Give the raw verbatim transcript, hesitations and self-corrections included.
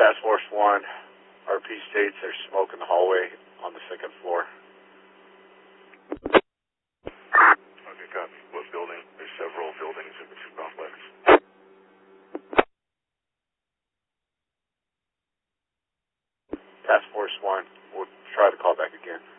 Task Force one, R P states there's smoke in the hallway on the second floor. Okay, copy. What building? There's several buildings in the two complex. Task Force one, we'll try to call back again.